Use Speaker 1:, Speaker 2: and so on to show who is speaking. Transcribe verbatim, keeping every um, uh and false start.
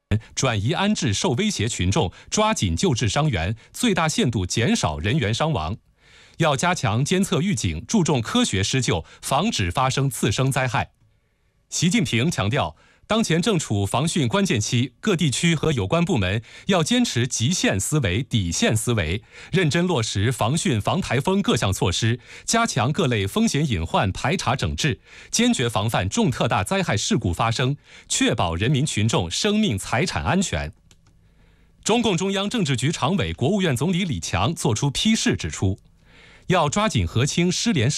Speaker 1: 转移安置受威胁群众，抓紧救治伤员，最大限度减少人员伤亡。要加强监测预警，注重科学施救，防止发生次生灾害。习近平强调，当前正处防汛关键期，各地区和有关部门要坚持极限思维、底线思维，认真落实防汛防台风各项措施，加强各类风险隐患排查整治，坚决防范重特大灾害事故发生，确保人民群众生命财产安全。中共中央政治局常委、国务院总理李强作出批示指出，要抓紧核清失联事